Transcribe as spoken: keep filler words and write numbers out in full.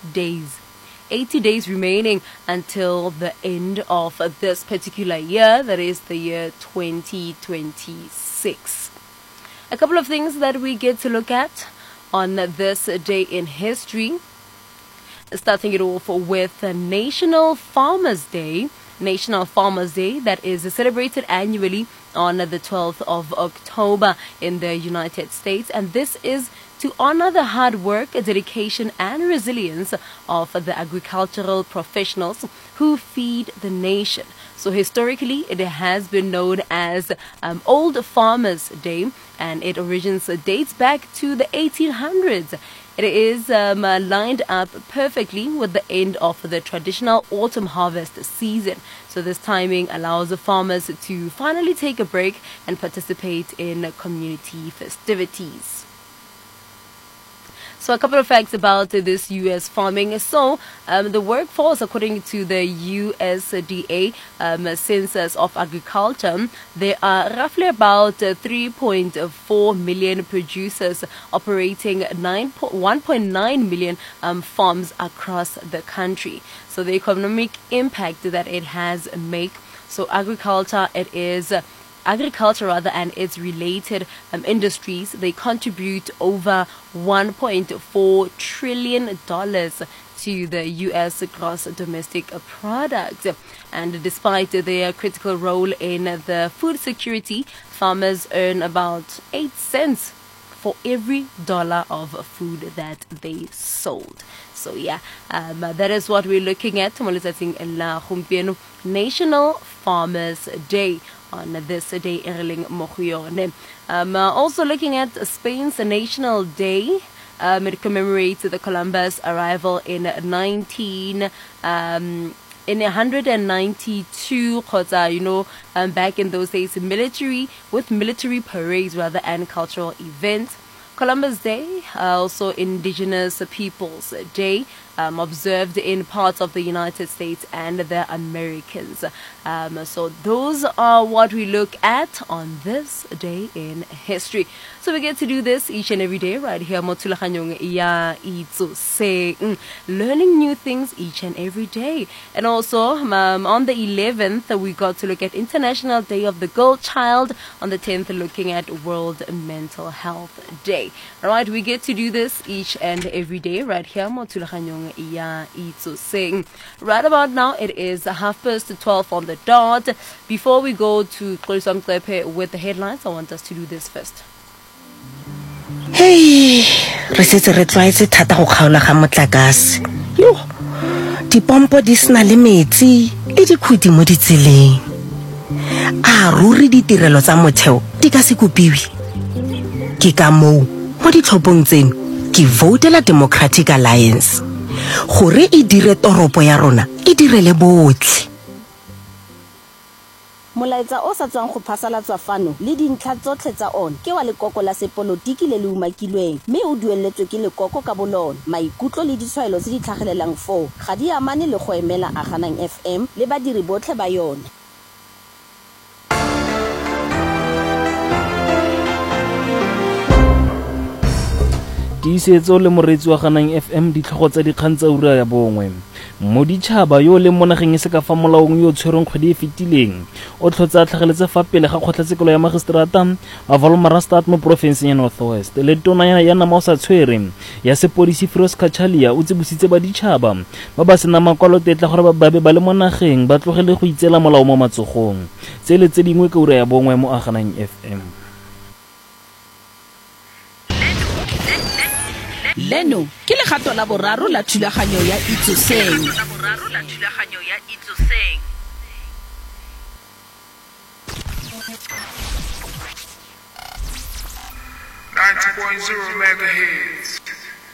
days. eighty days remaining until the end of this particular year, that is the year twenty twenty-six. A couple of things that we get to look at on this day in history. Starting it off with National Farmers Day. National Farmers Day that is celebrated annually on the twelfth of October in the United States, and this is to honor the hard work, dedication and resilience of the agricultural professionals who feed the nation. So historically, it has been known as um, Old Farmers Day, and it origins dates back to the eighteen hundreds. It is um, uh, lined up perfectly with the end of the traditional autumn harvest season. So this timing allows the farmers to finally take a break and participate in community festivities. So a couple of facts about uh, this U S farming. So um, the workforce, according to the U S D A um, Census of Agriculture, there are roughly about uh, three point four million producers operating one point nine million um, farms across the country. So the economic impact that it has made. So agriculture, it is... Uh, Agriculture rather and its related um, industries, they contribute over one point four trillion dollars to the U S gross domestic product. And despite their critical role in the food security, farmers earn about eight cents for every dollar of food that they sold. So yeah, um, that is what we're looking at. National Farmers Day on this day. Um, uh, also looking at Spain's National Day. Um, it commemorates the Columbus arrival in nineteen um, in one ninety-two. You know, um, back in those days, military with military parades rather and cultural events. Columbus Day, uh, also Indigenous Peoples Day, um, observed in parts of the United States and the Americas. Um, so those are what we look at on this day in history. So we get to do this each and every day right here. Ya Itsoseng, learning new things each and every day. And also um, on the eleventh, we got to look at International Day of the Girl Child. On the tenth, looking at World Mental Health Day. Alright, we get to do this each and every day right here. Ya Itsoseng. Right about now, it is half past twelve on the dot. Before we go to Kholiswa Mqephe with the headlines, I want us to do this first. Hey, re setse re tlwaetse thata go kgaola ga motlakase. Yo, dipompo di sena le metsi le dikhuti mo ditseleng. A ruri ditirelo tsa motheo di ka se kopiwe. Ke ka moo mo ditlhophong tseno ke votela Democratic Alliance gore e dire toropo ya rona e direle botlhe. Molaetsa o sa tswang go phasalatswa fano le dintlha tsotlhe tsa on ke wa lekoko la sepolotiki le le umakilweng mme o dueletswe ke lekoko ka bolona. Maikutlo le ditshwaelo tse di tlhagelelang foo ga di amane le go emela Aganang F M le badiri botlhe ba yone. Tiisetso le moreetsi wa Aganang F M ditlhogo tsa dikgang tsa ura ya bongwe. Moditšhaba yo le mo nageng e se ka fa molaong yo tshwereng kgwedi e fetileng o tlhotsa tlhageletse fa pele ga kgotlatshekelo ya magistrata wa Vaal-Marastad mo porofenseng ya North West. Le tona ya nama o sa tshwere ya sepodisi Firoz Kachalia o tsebositse baditšhaba ba ba sena makwalotetla gore ba be ba le mo nageng ba tlogele go itsela molao mo matsogong. Tse le tse dingwe ka ura ya bongwe mo Aganang F M. Leno ke legato la boraro la thulaganyo ya Itsoseng. ninety point zero megahertz.